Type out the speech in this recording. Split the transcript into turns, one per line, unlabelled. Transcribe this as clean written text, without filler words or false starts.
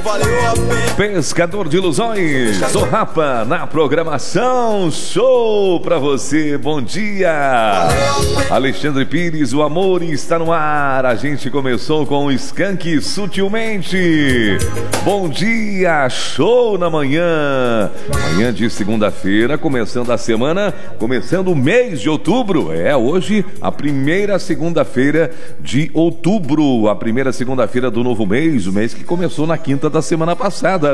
Pescador de Ilusões, o Rapa na programação, show pra você, bom dia. Alexandre Pires, o amor está no ar. A gente começou com o Skank Sutilmente. Bom dia, show na manhã. Manhã de segunda-feira, começando a semana, começando o mês de outubro. É hoje a primeira segunda-feira de outubro, a primeira segunda-feira do novo mês, o mês que começou na quinta da semana passada.